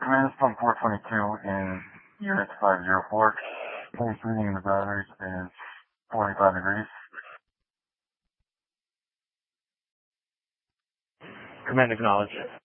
Command is pump 422 in unit 504. Place reading in the batteries is 45 degrees. Command acknowledged.